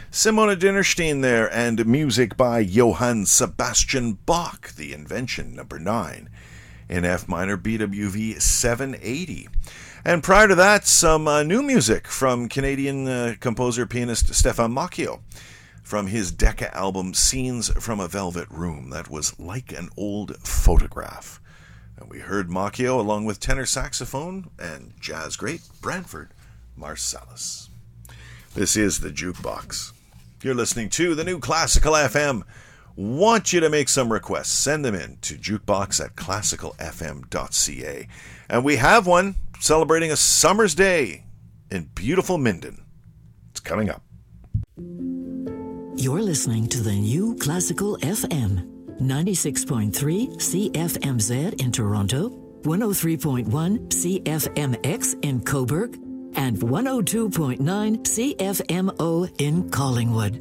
Simona Dinnerstein there, and music by Johann Sebastian Bach, The Invention, number 9, in F minor, BWV 780. And prior to that, some new music from Canadian composer-pianist Stefan Macchio from his Decca album, Scenes from a Velvet Room. That was Like an Old Photograph. And we heard Macchio along with tenor saxophone and jazz great Branford Marsalis. This is the Jukebox. You're listening to the new Classical FM. Want you to make some requests. Send them in to jukebox@classicalfm.ca. And we have one celebrating a summer's day in beautiful Minden. It's coming up. You're listening to the new Classical FM. 96.3 CFMZ in Toronto, 103.1 CFMX in Cobourg, and 102.9 CFMO in Collingwood.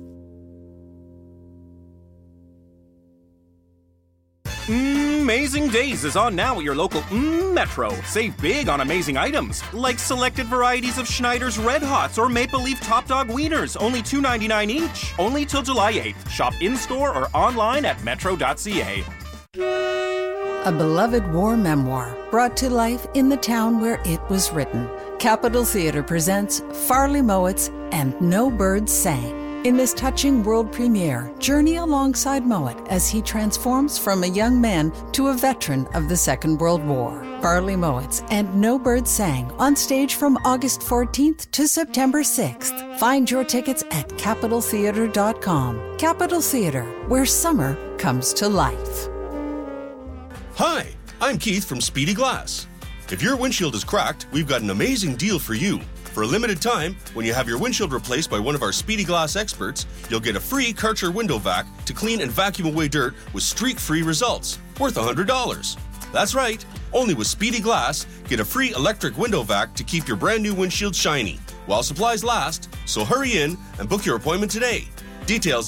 Amazing Days is on now at your local Metro. Save big on amazing items, like selected varieties of Schneider's Red Hots or Maple Leaf Top Dog Wieners, only $2.99 each. Only till July 8th. Shop in-store or online at metro.ca. A beloved war memoir brought to life in the town where it was written. Capitol Theatre presents Farley Mowat's And No Birds Sang. In this touching world premiere, journey alongside Mowat as he transforms from a young man to a veteran of the Second World War. Farley Mowat's And No Birds Sang on stage from August 14th to September 6th. Find your tickets at CapitolTheatre.com. Capitol Theatre, where summer comes to life. Hi, I'm Keith from Speedy Glass. If your windshield is cracked, we've got an amazing deal for you. For a limited time, when you have your windshield replaced by one of our Speedy Glass experts, you'll get a free Karcher window vac to clean and vacuum away dirt with streak-free results, worth $100. That's right, only with Speedy Glass, get a free electric window vac to keep your brand new windshield shiny, while supplies last, so hurry in and book your appointment today. Details